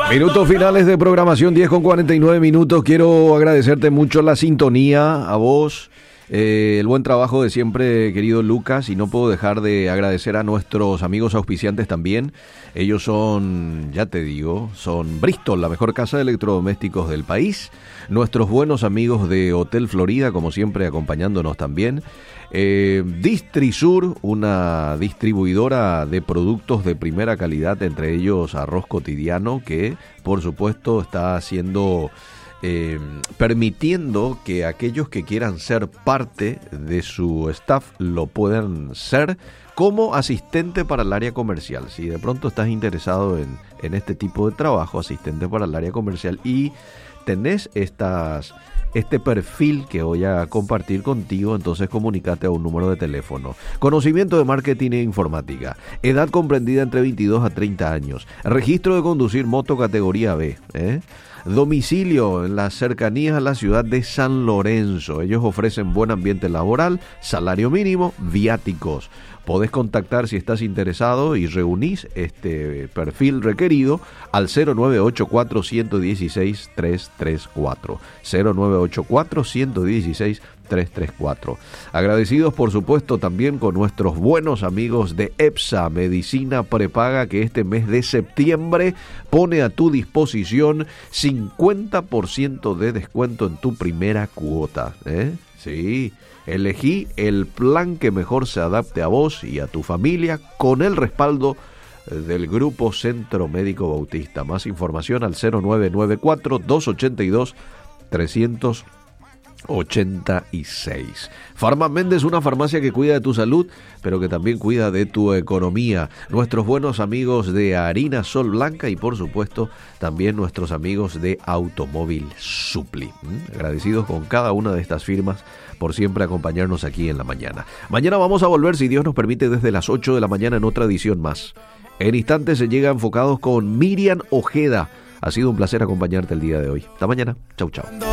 Minutos finales de programación, 10:49. Quiero agradecerte mucho la sintonía, a vos, el buen trabajo de siempre, querido Lucas, y no puedo dejar de agradecer a nuestros amigos auspiciantes también. Ellos son, ya te digo, son Bristol, la mejor casa de electrodomésticos del país. Nuestros buenos amigos de Hotel Florida, como siempre, acompañándonos también. Distrisur, una distribuidora de productos de primera calidad, entre ellos arroz cotidiano, que por supuesto está haciendo, permitiendo que aquellos que quieran ser parte de su staff lo puedan ser como asistente para el área comercial. Si de pronto estás interesado en este tipo de trabajo, asistente para el área comercial, y tenés este perfil que voy a compartir contigo, entonces comunícate a un número de teléfono. Conocimiento de marketing e informática, edad comprendida entre 22 a 30 años, registro de conducir moto categoría B, domicilio en las cercanías a la ciudad de San Lorenzo. Ellos ofrecen buen ambiente laboral, salario mínimo, viáticos. Podés contactar si estás interesado y reunís este perfil requerido al 0984-116-334. 0984-116-334. Agradecidos, por supuesto, también con nuestros buenos amigos de EPSA, Medicina Prepaga, que este mes de septiembre pone a tu disposición 50% de descuento en tu primera cuota. Sí. Elegí el plan que mejor se adapte a vos y a tu familia, con el respaldo del Grupo Centro Médico Bautista. Más información al 0994-282-386. Farma Méndez, una farmacia que cuida de tu salud, pero que también cuida de tu economía. Nuestros buenos amigos de Harina Sol Blanca y, por supuesto, también nuestros amigos de Automóvil Supli. Agradecidos con cada una de estas firmas por siempre acompañarnos aquí en la mañana. Mañana vamos a volver, si Dios nos permite, desde las 8 de la mañana en otra edición más. En instantes se llega Enfocados con Miriam Ojeda. Ha sido un placer acompañarte el día de hoy. Hasta mañana. Chau, chau.